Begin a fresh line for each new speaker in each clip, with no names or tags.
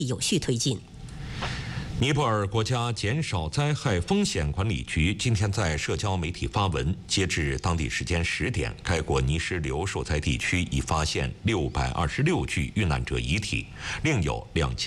有序推进。
尼泊尔国家减少灾害风险管理局今天在社交媒体发文，截至当地时间10点，该国泥石流受灾地区已发现626具遇难者遗体，另有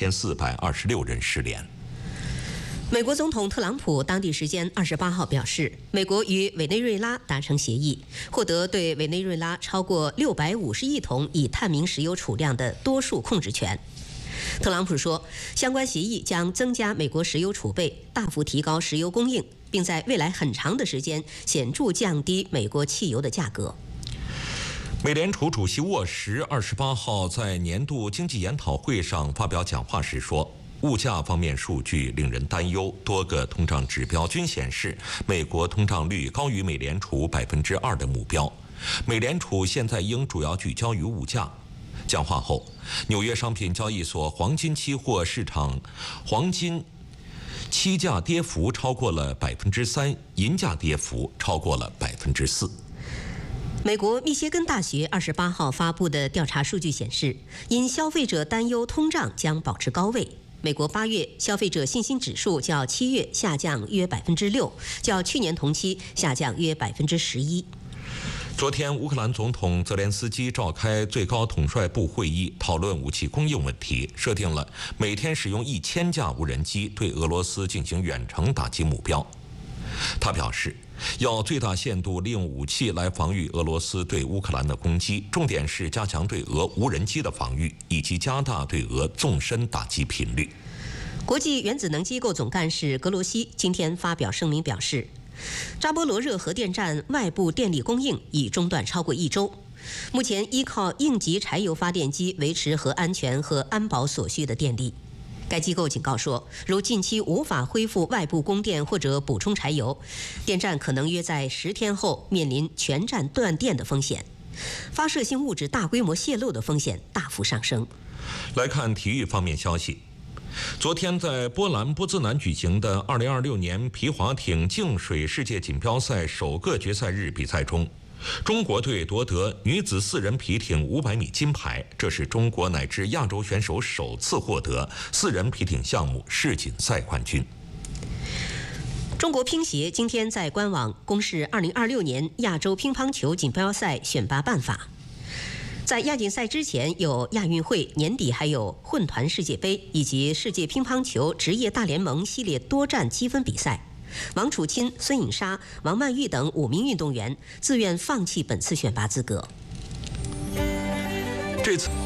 2426人失联。
美国总统特朗普当地时间28号表示，美国与委内瑞拉达成协议，获得对委内瑞拉超过650亿桶已探明石油储量的多数控制权。特朗普说，相关协议将增加美国石油储备，大幅提高石油供应，并在未来很长的时间显著降低美国汽油的价格。
美联储主席沃什28号在年度经济研讨会上发表讲话时说，物价方面数据令人担忧，多个通胀指标均显示美国通胀率高于美联储2%的目标。美联储现在应主要聚焦于物价。讲话后，纽约商品交易所黄金期货市场黄金期价跌幅超过了3%，银价跌幅超过了4%。
美国密歇根大学28号发布的调查数据显示，因消费者担忧通胀将保持高位，美国8月消费者信心指数较7月下降约6%，较去年同期下降约11%。
昨天，乌克兰总统泽连斯基召开最高统帅部会议，讨论武器供应问题，设定了每天使用1000架无人机对俄罗斯进行远程打击目标。他表示，要最大限度利用武器来防御俄罗斯对乌克兰的攻击，重点是加强对俄无人机的防御，以及加大对俄纵深打击频率。
国际原子能机构总干事格罗西今天发表声明表示，扎波罗热核电站外部电力供应已中断超过1周，目前依靠应急柴油发电机维持核安全和安保所需的电力。该机构警告说，如近期无法恢复外部供电或者补充柴油，电站可能约在10天后面临全站断电的风险，发射性物质大规模泄漏的风险大幅上升。
来看体育方面消息。昨天在波兰波兹南举行的2026年皮划艇净水世界锦标赛首个决赛日比赛中，中国队夺得女子4人皮艇500米金牌，这是中国乃至亚洲选手首次获得4人皮艇项目世锦赛冠军。
中国乒协今天在官网公示2026年亚洲乒乓球锦标赛选拔办法。在亚锦赛之前有亚运会，年底还有混团世界杯以及世界乒乓球职业大联盟系列多站积分比赛。王楚钦、孙颖莎、王曼玉等5名运动员自愿放弃本次选拔资格。
这次